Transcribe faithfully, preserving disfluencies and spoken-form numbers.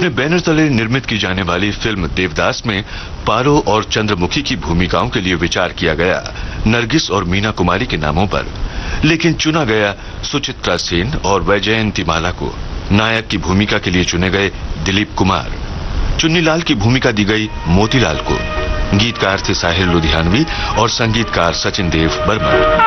अपने बैनर तले निर्मित की जाने वाली फिल्म देवदास में पारो और चंद्रमुखी की भूमिकाओं के लिए विचार किया गया नरगिस और मीना कुमारी के नामों पर, लेकिन चुना गया सुचित्रा सेन और वैजयंतीमाला को। नायक की भूमिका के लिए चुने गए दिलीप कुमार। चुन्नीलाल की भूमिका दी गई मोतीलाल को। गीतकार थे साहिर लुधियानवी और संगीतकार सचिन देव बर्मन।